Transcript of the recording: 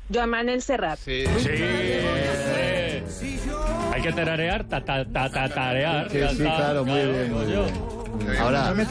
Joan Manuel Serrat. Sí. Hay que tararear, tararear. Sí, claro, muy bien, muy bien. Ahora...